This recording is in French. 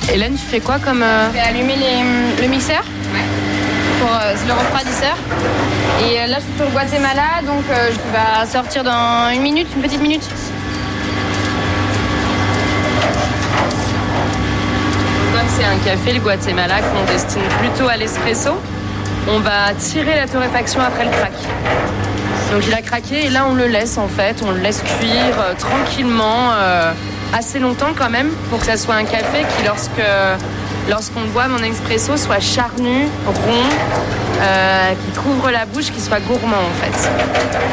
Hélène, tu fais quoi comme... Je vais allumer le mixeur pour le refroidisseur. Et là, je suis sur le Guatemala, donc je vais sortir dans une petite minute. Comme c'est un café, le Guatemala, qu'on destine plutôt à l'espresso, on va tirer la torréfaction après le crack. Donc il a craqué et là on le laisse en fait, on le laisse cuire tranquillement, assez longtemps quand même, pour que ça soit un café qui lorsqu'on le boit en expresso soit charnu, rond, qui couvre la bouche, qui soit gourmand en fait.